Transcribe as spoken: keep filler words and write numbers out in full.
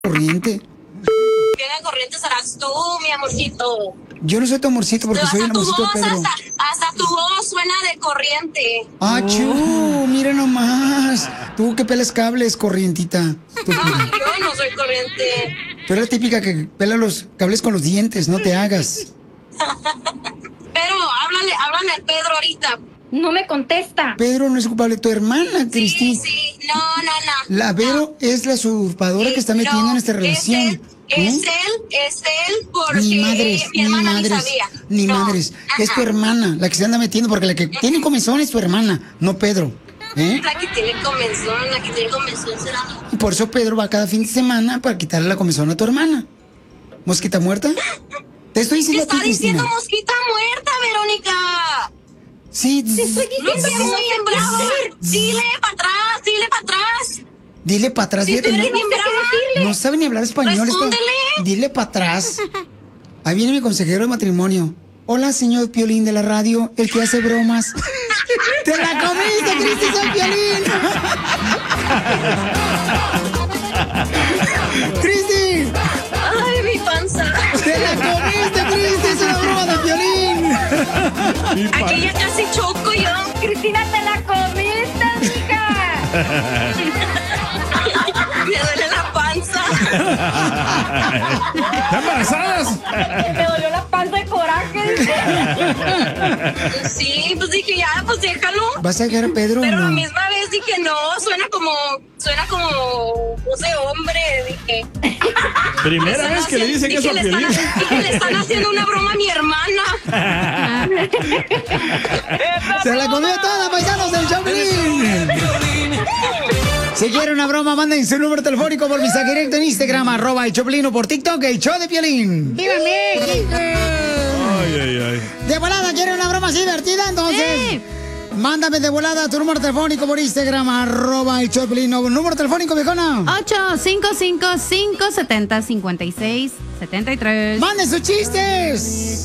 corriente. Piedra corriente serás tú, mi amorcito. Yo no soy tu amorcito porque Hasta soy el tu amorcito de voz, Pedro. hasta, hasta tu voz suena de corriente. ¡Achú! Mira nomás. Tú que pelas cables, corrientita. Tú, Ay, yo no soy corriente. tú eres la típica que pela los cables con los dientes, no te hagas. Pero háblale, háblale al Pedro ahorita. No me contesta. Pedro no es culpable, tu hermana, Cristina. Sí, sí, no, no, no. La Vero no. es la usurpadora que está metiendo No, en esta relación. Es él, es ¿Eh? él, es él, porque Ni madres, mi ni hermana ni madres, sabía. ni No, madres. Es ajá. tu hermana la que se anda metiendo, porque la que tiene comezón es tu hermana, no Pedro. ¿Eh? La que tiene comezón, la que tiene comezón será. Y por eso Pedro va cada fin de semana para quitarle la comezón a tu hermana. ¿Mosquita muerta? Te estoy Te diciendo a ti, está diciendo Cristina. mosquita muerta, Verónica. Sí, Te estoy No diciendo seas muy que brava. hacer. Dile para atrás, dile para atrás. dile para atrás. Sí, fíjate, tú no, eres bien brava. no sabe ni hablar español. esto. Respóndele. Dile para atrás. Ahí viene mi consejero de matrimonio. Hola, señor Piolín de la radio, el que hace bromas. ¡Te la comiste, Cristi San Piolín! ¡Cristi! Ay, mi panza. ¡Te la comiste, Cristi! ¡Es una broma de Piolín! Aquí ya casi choco yo. Cristina, te la comiste, hija. Me duele la panza. ¿Están embarazadas? Me dolió la panza de coraje. Sí, pues dije ya, pues déjalo. ¿Vas a dejar a Pedro o Pero a la no? misma vez dije, no, suena como, suena como voz de hombre, dije. Primera Están vez que le haciendo- dicen eso a dije, le Piolín. están- dije, le están haciendo una broma a mi hermana. ¡Se la comió toda, paisanos del Choplin! Si quiere una broma, manden su número telefónico por mensaje directo en Instagram, arroba el Choplin, o por TikTok, el show de Piolín. ¡Viva México! Ay, ay, ay. De volada, ¿quiere una broma así divertida? Entonces, Sí. mándame de volada tu número telefónico por Instagram, arroba el Choplin, o número telefónico, viejona. ocho cinco cinco, cinco siete cero, cinco seis siete tres. ¡Manden sus chistes!